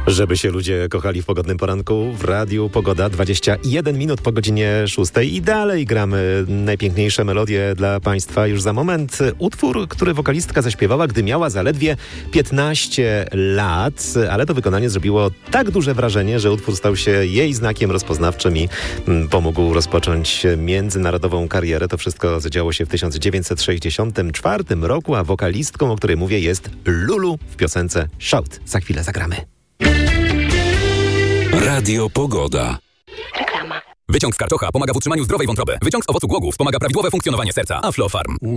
Żeby się ludzie kochali w pogodnym poranku, w Radiu Pogoda 21 minut po godzinie 6 i dalej gramy najpiękniejsze melodie dla Państwa. Już za moment utwór, który wokalistka zaśpiewała, gdy miała zaledwie 15 lat, ale to wykonanie zrobiło tak duże wrażenie, że utwór stał się jej znakiem rozpoznawczym i pomógł rozpocząć międzynarodową karierę. To wszystko zadziało się w 1964 roku, a wokalistką, o której mówię, jest Lulu w piosence Shout. Za chwilę zagramy. Radio Pogoda. Reklama. Wyciąg z karczocha pomaga w utrzymaniu zdrowej wątroby. Wyciąg z owocu głogu wspomaga prawidłowe funkcjonowanie serca. Aflofarm.